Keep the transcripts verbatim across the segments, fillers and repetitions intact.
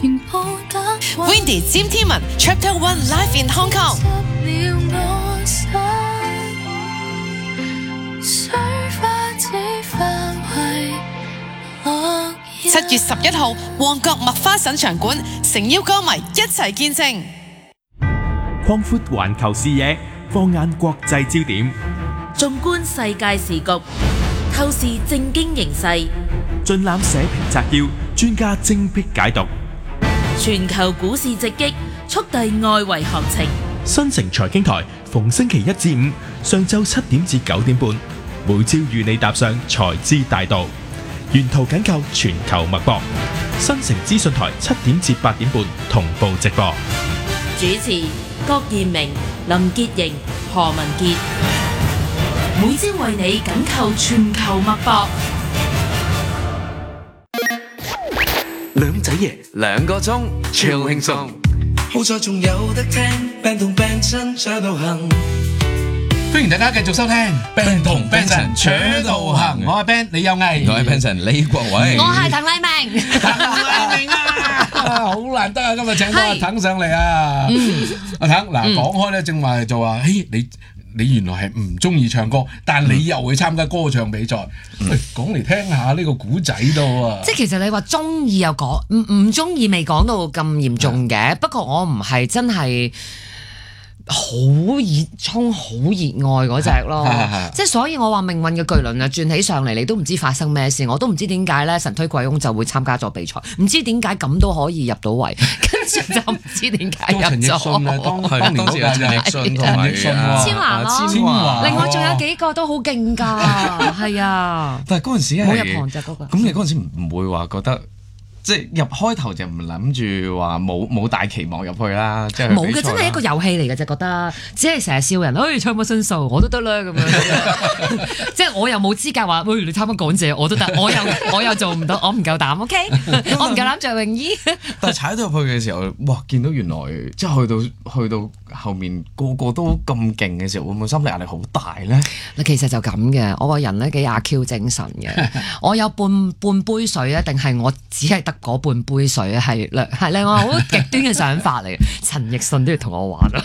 Windy 詹天文 Chapter One Live in Hong Kong。七月十一號，旺角麥花臣場館，誠邀歌迷一齊見證。 擴闊環球視野，放眼國際焦點， 縱觀世界時局，透視政經形勢， 盡覽社評摘要，專家精闢解讀。 全球股市直擊，速遞外圍行情。 新城財經台逢星期一至五上晝七點至九點半，每朝與你踏上財資大道，沿途緊扣全球脈搏。新城資訊台七點至八點半同步直播。 主持郭燕明、林潔瑩、何文傑，每朝為你緊扣全球脈搏。 兩仔爺兩個鐘超輕鬆， 好彩仲有得聽 Band 同 Band 親扯到行。 歡迎大家繼續收聽 Band 同 Band 親扯到行。我係 Band 李有毅， 我係 Band 親李國偉， 我係滕麗明。 滕麗明啊，好難得啊！今日請到阿滕上嚟啊。阿滕嗱，講開咧，正話就話，嘿你。你原來係唔中意唱歌，但你又會參加歌唱比賽。喂，講嚟聽下呢個古仔都啊！ 即係其實你話中意又講，唔唔中意未講到咁嚴重嘅。不過我唔係真係好熱衷、好熱愛嗰隻咯。即係所以我話命運嘅巨輪啊轉起上嚟，你都唔知發生咩事，我都唔知點解咧神推鬼擁就會參加咗比賽，唔知點解咁都可以入到圍，跟住就唔知點解入咗。 陳奕迅啊，當當年嗰個陳奕迅同埋千嬅咯， 千嬅， 另外仲有幾個都好勁㗎，係啊。 但係嗰陣時係冇入行啫嗰個。 咁你嗰陣時唔會話覺得？即係入開頭就唔諗住話冇冇大期望入去啦，即係冇嘅，真係一個遊戲嚟嘅啫，覺得只係成日笑人，誒唱乜新秀我都得啦咁樣，即係我又冇資格話，喂你參加港姐我都得，我又我又做唔到，我唔夠膽 ，OK， 我唔夠膽着泳衣。但係踩到入去嘅時候，哇！見到原來即係去到去到後面個個都咁勁嘅時候，會唔會心理壓力好大咧？嗱，其實就咁嘅，我個人咧幾阿 Q 精神嘅，我有半半杯水啊，定係我只係得嗰半杯水啊，係兩係另外好極端嘅想法嚟嘅。陳奕迅都要同我玩啊！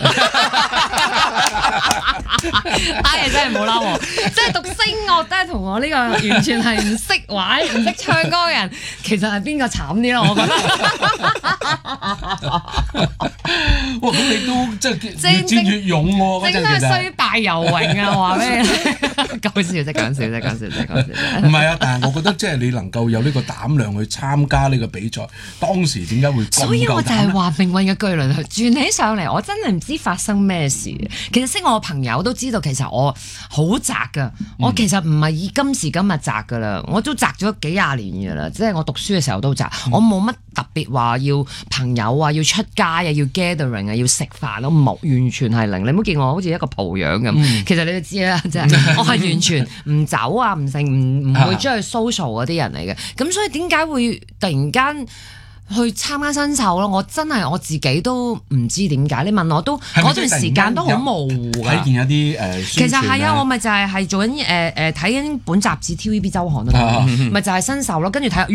哎呀，真係冇啦喎！即係讀聲樂都係同我呢個完全係唔識玩、唔識唱歌嘅人，其實係邊個慘啲咯？我覺得。 哇！咁你都即係越戰越勇喎， 正都係衰敗遊泳啊！話咩？講笑啫，講笑啫，講笑啫，講笑啫。 唔係啊，但係我覺得即係你能夠有呢個膽量去參加呢個比賽，當時點解會咁夠膽？ 所以我就係話命運嘅巨輪轉起上嚟，我真係唔知發生咩事。其實識我嘅朋友都知道，其實我好宅㗎。我其實唔係以今時今日宅㗎啦，我都宅咗幾廿年㗎啦。即係我讀書嘅時候都宅，我冇乜特別話要朋友啊，要出街啊，要 gathering 啊，要食飯咯，冇，完全係零。你唔好見我好似一個蒲樣咁，嗯、其實你都知啦，即係我係完全唔走啊，唔成唔唔會出去 social 嗰啲人嚟嘅。咁所以點解會突然間去參加新秀咯？我真係我自己都唔知點解。你問我都嗰段時間都好模糊㗎。 睇見有啲誒， 其實係啊，我咪就係係做緊誒誒睇緊本雜誌 T V B 週刊啊，咪就係新秀咯，跟住睇。